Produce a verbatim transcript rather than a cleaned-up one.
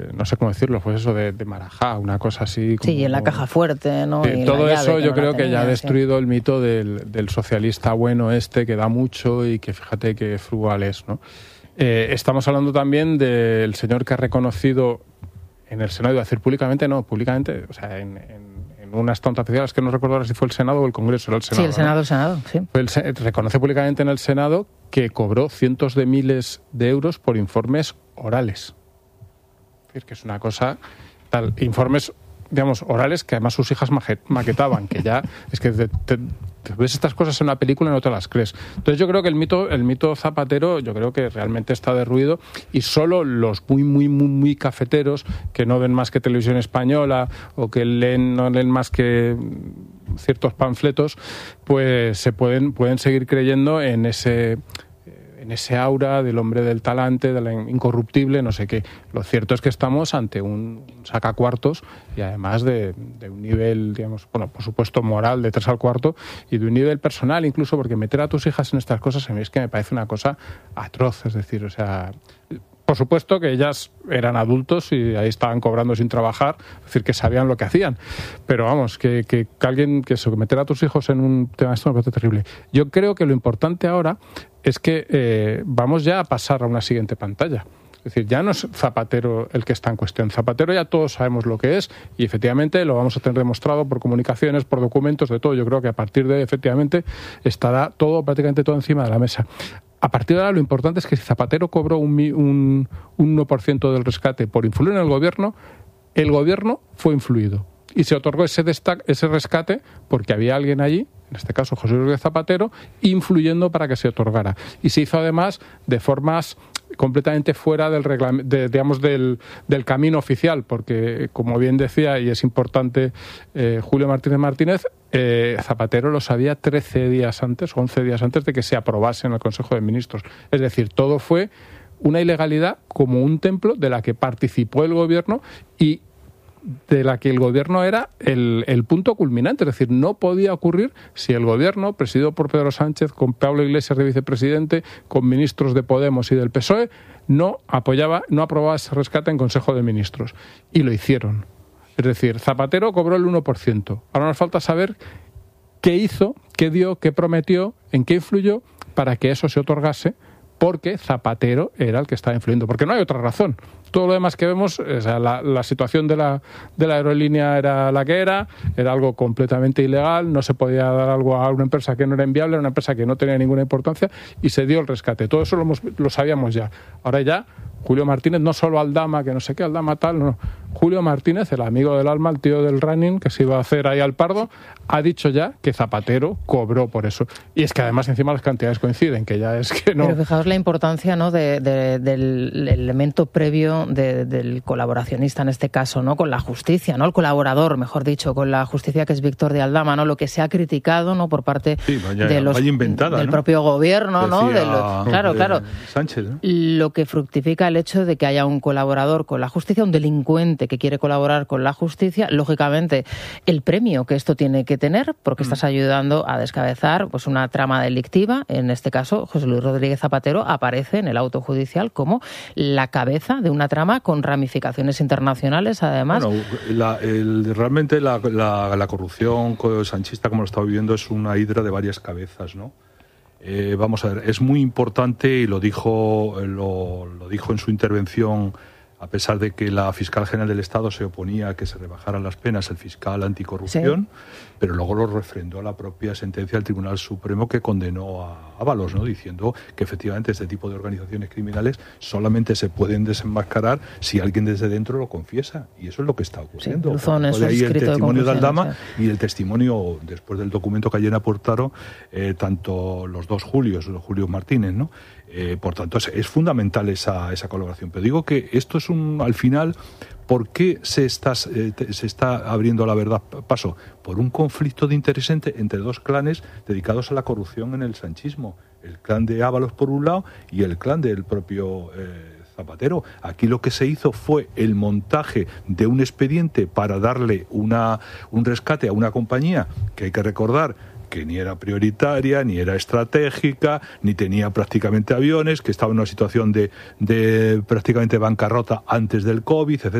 no sé cómo decirlo, pues eso de, de marajá, una cosa así. Como, sí, en la caja fuerte, ¿no? Eh, y todo la eso llave, yo no creo la que tenía, ya ha sí. destruido el mito del, del socialista bueno este que da mucho y que fíjate que frugal es, ¿no? Eh, estamos hablando también del señor que ha reconocido en el Senado, iba a decir públicamente, no, públicamente, o sea, en, en, en unas tontas oficiales, que no recuerdo ahora si fue el Senado o el Congreso, era el Senado. Sí, el Senado, ¿no? el Senado, sí. El, reconoce públicamente en el Senado que cobró cientos de miles de euros por informes orales. Es decir, que es una cosa tal, informes, digamos, orales que además sus hijas maquetaban, que ya es que te, te, te ves estas cosas en una película y no te las crees. Entonces yo creo que el mito, el mito Zapatero, yo creo que realmente está derruido y solo los muy, muy, muy, muy cafeteros que no ven más que televisión española o que leen, no leen más que ciertos panfletos, pues se pueden, pueden seguir creyendo en ese... en ese aura del hombre del talante, de la incorruptible, no sé qué. Lo cierto es que estamos ante un sacacuartos y además de, de un nivel, digamos, bueno, por supuesto moral de tres al cuarto y de un nivel personal incluso, porque meter a tus hijas en estas cosas a mí es que me parece una cosa atroz, es decir, o sea... Por supuesto que ellas eran adultos y ahí estaban cobrando sin trabajar, es decir, que sabían lo que hacían. Pero vamos, que, que, que alguien que se meter a tus hijos en un tema esto me parece terrible. Yo creo que lo importante ahora es que eh, vamos ya a pasar a una siguiente pantalla. Es decir, ya no es Zapatero el que está en cuestión. Zapatero ya todos sabemos lo que es y efectivamente lo vamos a tener demostrado por comunicaciones, por documentos, de todo. Yo creo que a partir de efectivamente estará todo, prácticamente todo encima de la mesa. A partir de ahora lo importante es que si Zapatero cobró un, un, un uno por ciento del rescate por influir en el gobierno, el gobierno fue influido. Y se otorgó ese, destac, ese rescate porque había alguien allí, en este caso José Luis Zapatero, influyendo para que se otorgara. Y se hizo además de formas completamente fuera del, reglam- de, digamos, del, del camino oficial, porque, como bien decía, y es importante, eh, Julio Martínez Martínez, eh, Zapatero lo sabía trece días antes, o once días antes de que se aprobase en el Consejo de Ministros. Es decir, todo fue una ilegalidad como un templo de la que participó el gobierno y de la que el gobierno era el, el punto culminante. Es decir, no podía ocurrir si el gobierno, presidido por Pedro Sánchez, con Pablo Iglesias de vicepresidente, con ministros de Podemos y del P S O E, no apoyaba, no aprobaba ese rescate en Consejo de Ministros. Y lo hicieron. Es decir, Zapatero cobró el uno por ciento. Ahora nos falta saber qué hizo, qué dio, qué prometió, en qué influyó para que eso se otorgase, porque Zapatero era el que estaba influyendo. Porque no hay otra razón. Todo lo demás que vemos, o sea, la, la situación de la, de la aerolínea era la que era, era algo completamente ilegal, no se podía dar algo a una empresa que no era inviable, era una empresa que no tenía ninguna importancia y se dio el rescate. Todo eso lo, hemos, lo sabíamos ya. Ahora ya, Julio Martínez, no solo Aldama, que no sé qué, Aldama tal, no. Julio Martínez, el amigo del alma, el tío del running, que se iba a hacer ahí al pardo, ha dicho ya que Zapatero cobró por eso. Y es que además encima las cantidades coinciden, que ya es que no... Pero fijaos la importancia, ¿no?, de, de, del elemento previo de, del colaboracionista en este caso, ¿no?, con la justicia, ¿no?, el colaborador, mejor dicho, con la justicia, que es Víctor de Aldama, ¿no?, lo que se ha criticado, ¿no?, por parte sí, vaya, de los, vaya inventada, del ¿no?, propio gobierno, ¿no?, decía, de lo, claro, de claro, Sánchez, ¿no?, lo que fructifica el hecho de que haya un colaborador con la justicia, un delincuente que quiere colaborar con la justicia, lógicamente el premio que esto tiene que tener, porque estás ayudando a descabezar pues una trama delictiva. En este caso, José Luis Rodríguez Zapatero aparece en el auto judicial como la cabeza de una trama con ramificaciones internacionales, además. Bueno, la, el, realmente la, la, la corrupción sanchista, como lo está viviendo, es una hidra de varias cabezas, ¿no? Eh, vamos a ver, es muy importante, y lo dijo, lo, lo dijo en su intervención, a pesar de que la fiscal general del Estado se oponía a que se rebajaran las penas, el fiscal anticorrupción, sí, pero luego lo refrendó la propia sentencia del Tribunal Supremo, que condenó a Ábalos, ¿no?, diciendo que efectivamente este tipo de organizaciones criminales solamente se pueden desenmascarar si alguien desde dentro lo confiesa, y eso es lo que está ocurriendo. Sí, Por de ahí el testimonio de, de Aldama, sí, y el testimonio, después del documento que ayer aportaron, eh, tanto los dos Julios, los Julio Martínez, ¿no? Eh, por tanto, es, es fundamental esa, esa colaboración. Pero digo que esto es un, al final, ¿por qué se está, eh, se está abriendo la verdad paso? Por un conflicto de interés entre, entre dos clanes dedicados a la corrupción en el sanchismo. El clan de Ábalos por un lado y el clan del propio eh, Zapatero. Aquí lo que se hizo fue el montaje de un expediente para darle una, un rescate a una compañía que hay que recordar que ni era prioritaria, ni era estratégica, ni tenía prácticamente aviones, que estaba en una situación de, de prácticamente bancarrota antes del COVID, etcétera.